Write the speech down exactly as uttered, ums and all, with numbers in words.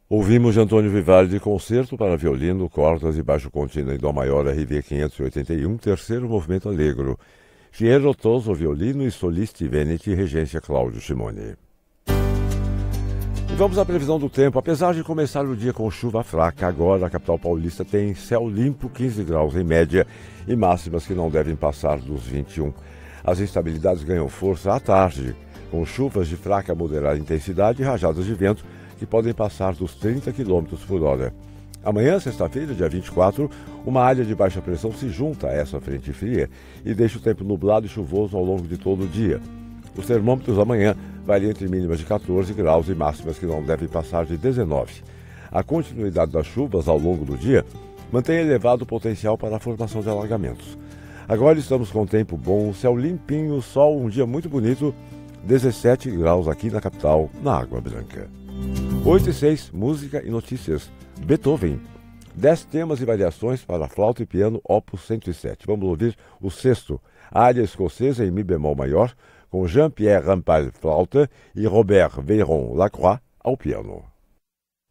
Ouvimos de Antônio Vivaldi concerto para violino, cordas e baixo contínuo em Dó maior R V quinhentos e oitenta e um, terceiro movimento allegro. Piero Toso, violino e Solisti Veneti, regência Cláudio Simone. E vamos à previsão do tempo. Apesar de começar o dia com chuva fraca, agora a capital paulista tem céu limpo, quinze graus em média e máximas que não devem passar dos vinte e um. As instabilidades ganham força à tarde, com chuvas de fraca a moderada intensidade e rajadas de vento que podem passar dos trinta quilômetros por hora. Amanhã, sexta-feira, dia vinte e quatro, uma área de baixa pressão se junta a essa frente fria e deixa o tempo nublado e chuvoso ao longo de todo o dia. Os termômetros amanhã variam entre mínimas de quatorze graus e máximas que não devem passar de dezenove. A continuidade das chuvas ao longo do dia mantém elevado o potencial para a formação de alagamentos. Agora estamos com tempo bom, céu limpinho, sol, um dia muito bonito, dezessete graus aqui na capital, na Água Branca. oito e seis, música e notícias. Beethoven. dez temas e variações para flauta e piano, opus cento e sete. Vamos ouvir o sexto, área escocesa em mi bemol maior, com Jean-Pierre Rampal flauta e Robert Veyron Lacroix ao piano.